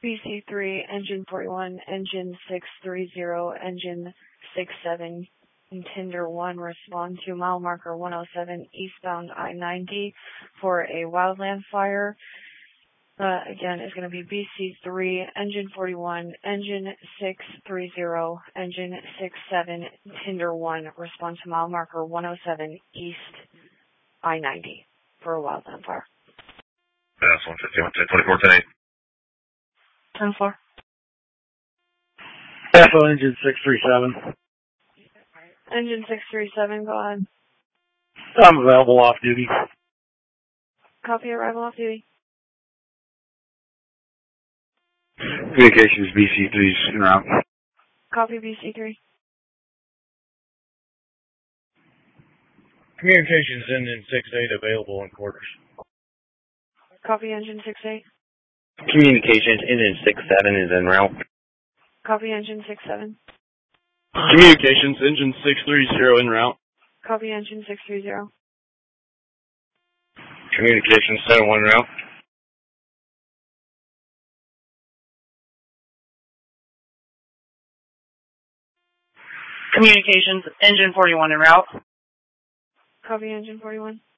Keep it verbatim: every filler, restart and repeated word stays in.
B C three, engine forty-one, engine six three zero, engine six seven, Tinder one, respond to mile marker one oh seven eastbound I ninety for a wildland fire. Uh, again, it's going to be B C three, engine forty-one, engine six three zero, engine six seven, Tinder one, respond to mile marker one oh seven east I ninety for a wildland fire. That's one fifty-one, twenty-four ten eight. ten four. Echo engine six three seven. Engine six three seven, go ahead. I'm available off duty. Copy arrival off duty. Communications B C three's en route. Copy B C three. Communications engine six eight available in quarters. Copy engine six eight. Communications engine six seven is en route. Copy engine six seven. Communications engine six three zero en route. Copy engine six three zero. Communications seven one route. Communications engine forty-one en route. Copy engine forty-one.